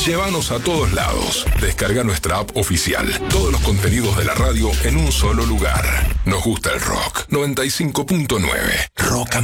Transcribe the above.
Llévanos a todos lados. Descarga nuestra app oficial. Todos los contenidos de la radio en un solo lugar. Nos gusta el rock. 95.9. Rock and